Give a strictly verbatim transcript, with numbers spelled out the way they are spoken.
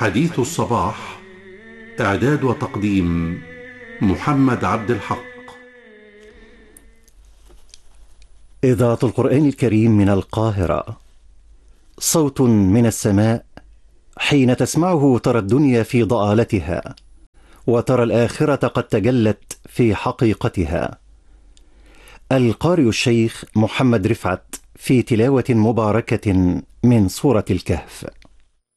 حديث الصباح، إعداد وتقديم محمد عبد الحق. إذاعة القرآن الكريم من القاهرة. صوت من السماء، حين تسمعه ترى الدنيا في ضآلتها، وترى الآخرة قد تجلت في حقيقتها. القارئ الشيخ محمد رفعت في تلاوة مباركة من سورة الكهف.